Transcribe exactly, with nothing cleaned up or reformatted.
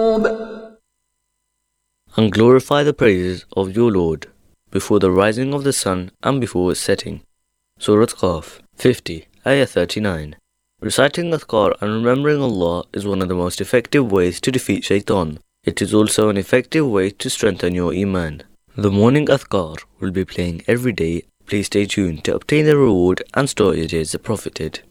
And glorify the praises of your Lord before the rising of the sun and before its setting. Surah Qaf, fifty, Ayah thirty-nine. Reciting Adhkar and remembering Allah is one of the most effective ways to defeat Shaitan. It is also an effective way to strengthen your Iman. The morning Adhkar will be playing every day. Please stay tuned to obtain the reward and storages profited.